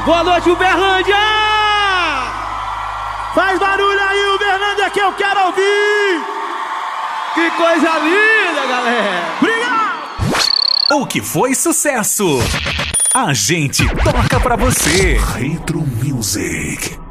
Boa noite, Uberlândia! Faz barulho aí, Uberlândia, que eu quero ouvir! Que coisa linda, galera! Obrigado! O que foi sucesso? A gente toca pra você. Retro Music.